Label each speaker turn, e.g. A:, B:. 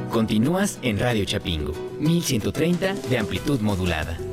A: Continúas en Radio Chapingo, 1130 de amplitud modulada.